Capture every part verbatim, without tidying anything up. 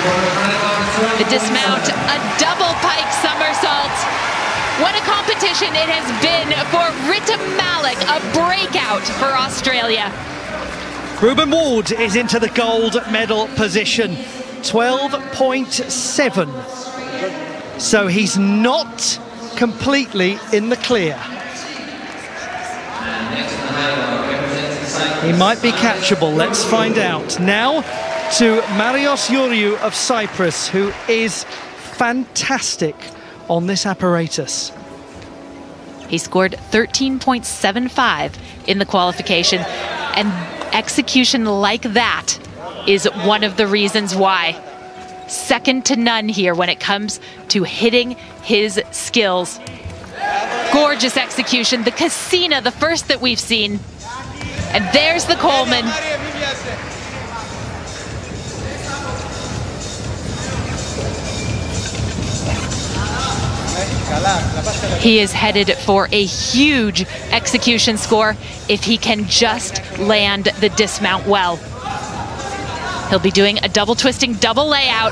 The dismount, a double pike somersault. What a competition it has been for Ritam Malik, a breakout for Australia. Ruben Ward is into the gold medal position, twelve point seven. So he's not completely in the clear. He might be catchable, let's find out. Now to Marios Ioriou of Cyprus, who is fantastic on this apparatus. He scored thirteen point seven five in the qualification, and execution like that is one of the reasons why. Second to none here when it comes to hitting his skills. Gorgeous execution, the Cassina, the first that we've seen. And there's the Coleman. He is headed for a huge execution score if he can just land the dismount well. He'll be doing a double twisting, double layout.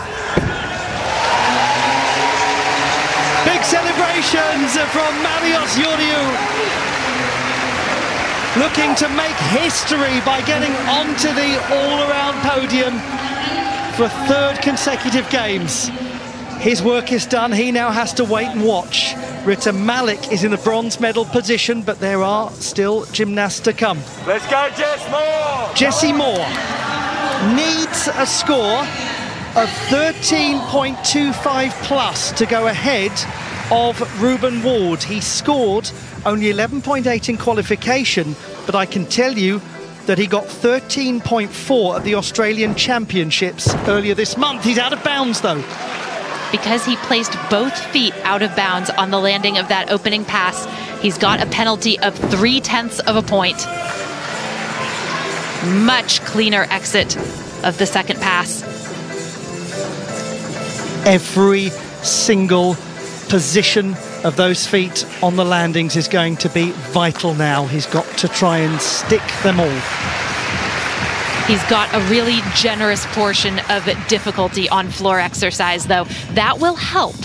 Big celebrations from Marios Ioriou. Looking to make history by getting onto the all-around podium for third consecutive games. His work is done, he now has to wait and watch. Ritam Malik is in the bronze medal position, but there are still gymnasts to come. Let's go, Jess Moore! Jessie Moore needs a score of thirteen point two five plus to go ahead of Ruben Ward. He scored only eleven point eight in qualification, but I can tell you that he got thirteen point four at the Australian Championships earlier this month. He's out of bounds though. Because he placed both feet out of bounds on the landing of that opening pass, he's got a penalty of three tenths of a point. Much cleaner exit of the second pass. Every single position of those feet on the landings is going to be vital now. He's got to try and stick them all. He's got a really generous portion of difficulty on floor exercise, though. That will help.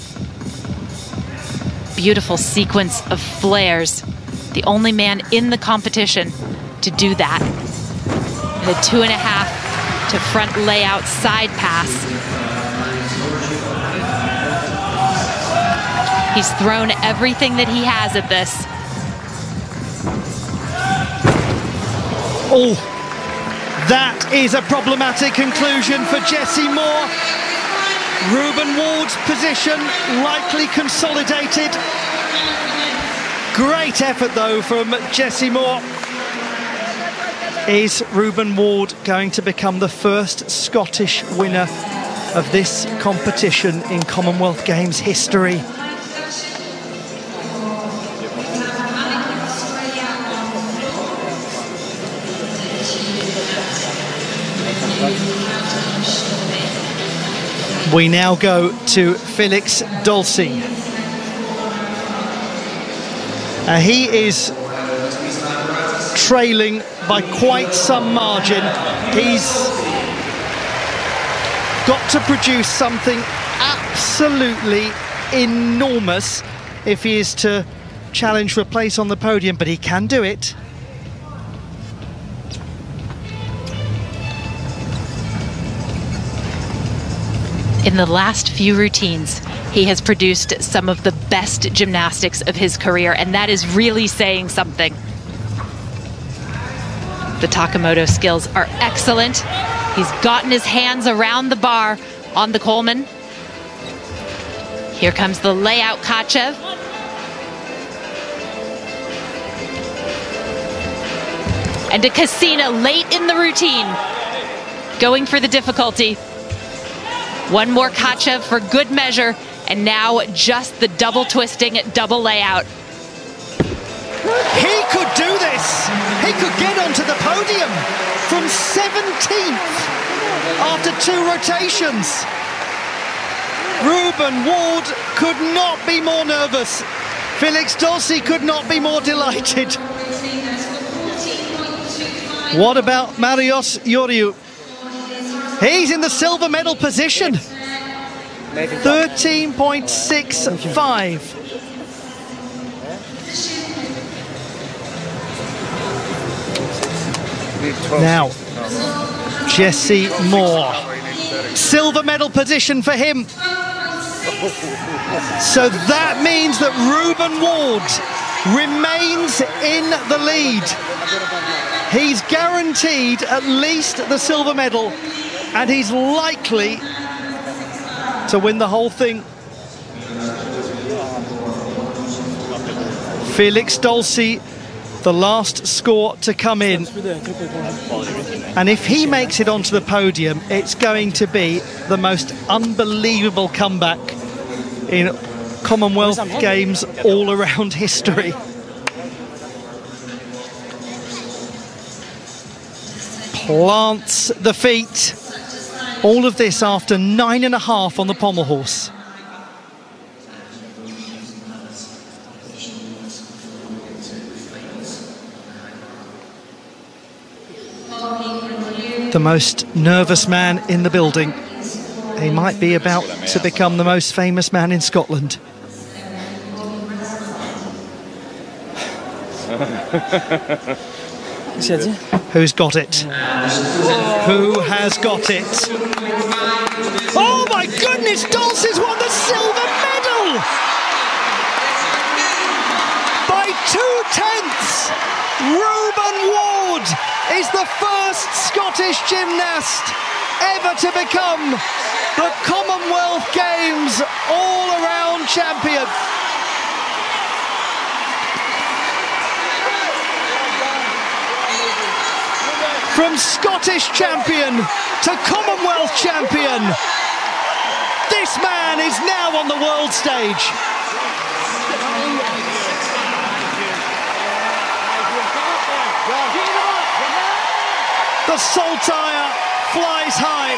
Beautiful sequence of flares. The only man in the competition to do that. And a two and a half to front layout side pass. He's thrown everything that he has at this. Oh. That is a problematic conclusion for Jessie Moore. Ruben Ward's position likely consolidated. Great effort though from Jessie Moore. Is Ruben Ward going to become the first Scottish winner of this competition in Commonwealth Games history? We now go to Felix Dolci. Uh, he is trailing by quite some margin. He's got to produce something absolutely enormous if he is to challenge for a place on the podium, but he can do it. In the last few routines, he has produced some of the best gymnastics of his career, and that is really saying something. The Takamoto skills are excellent. He's gotten his hands around the bar on the Coleman. Here comes the layout Kachev. And a Cassina late in the routine, going for the difficulty. One more Kachev for good measure, and now just the double twisting, double layout. He could do this. He could get onto the podium from seventeenth after two rotations. Ruben Ward could not be more nervous. Felix Dolci could not be more delighted. What about Marios Ioriou? He's in the silver medal position. thirteen point six five. Now, Jesse Moore. Silver medal position for him. So that means that Ruben Ward remains in the lead. He's guaranteed at least the silver medal, and he's likely to win the whole thing. Felix Dolci, the last score to come in. And if he makes it onto the podium, it's going to be the most unbelievable comeback in Commonwealth Games all-around history. Plants the feet. All of this after nine and a half on the pommel horse. The most nervous man in the building. He might be about to become the most famous man in Scotland. Who's got it? Who has got it? Oh my goodness, Dolci's won the silver medal! By two tenths! Ruben Ward is the first Scottish gymnast ever to become the Commonwealth Games all-around champion. From Scottish champion to Commonwealth champion, this man is now on the world stage. The Saltire flies high.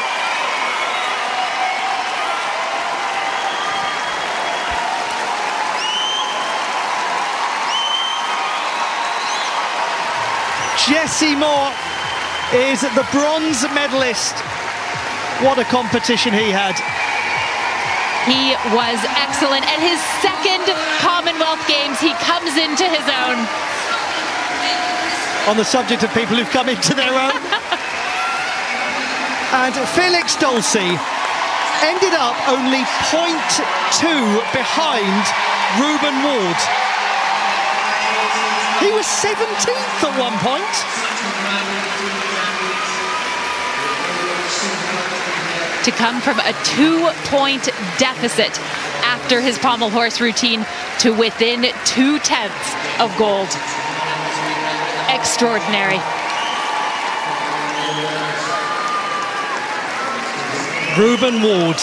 Jesse Moore is the bronze medalist. What a competition he had. He was excellent. At his second Commonwealth Games, he comes into his own. On the subject of people who've come into their own. And Felix Dolci ended up only point two behind Ruben Ward. He was seventeenth at one point. To come from a two-point deficit after his pommel horse routine to within two-tenths of gold. Extraordinary. Ruben Ward.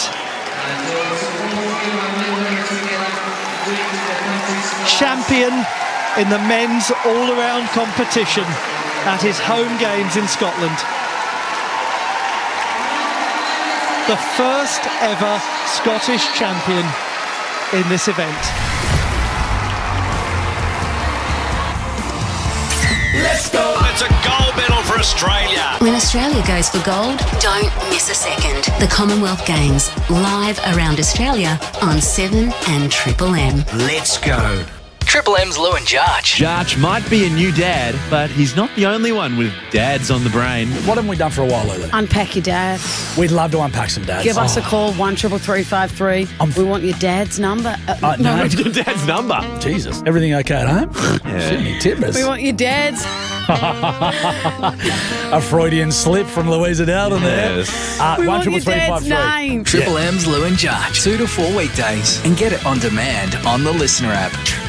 Champion in the men's all-around competition at his home games in Scotland. The first ever Scottish champion in this event. Let's go! It's a gold medal for Australia. When Australia goes for gold, don't miss a second. The Commonwealth Games, live around Australia on seven and Triple M. Let's go. Triple M's Lou and Jarch. Jarch might be a new dad, but he's not the only one with dads on the brain. What haven't we done for a while, Lulu? Unpack your dad. We'd love to unpack some dads. Give us oh. a call, one triple three five three. Um, we want your dad's number. Uh, uh, no, your dad's number. Jesus. Everything okay at home? Yeah. Sydney Timbers. We want your dad's. A Freudian slip from Louisa Dowden there. Yes. Uh, we one want your dad's name. Triple M's Lou and Jarch. Two to four weekdays. And get it on demand on the Listener app.